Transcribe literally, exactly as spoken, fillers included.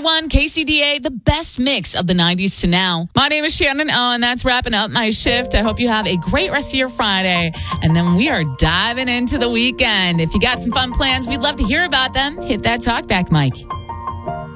ninety-one K C D A, the best mix of the nineties to now. My name is Shannon O, and that's wrapping up my shift. I hope you have a great rest of your Friday. And then we are diving into the weekend. If you got some fun plans, we'd love to hear about them. Hit that talkback mic.